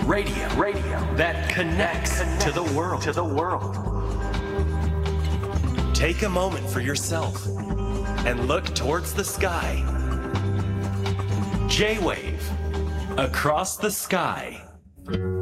Radio that connects to the world. Take a moment for yourself and look towards the sky. J-Wave, across the sky.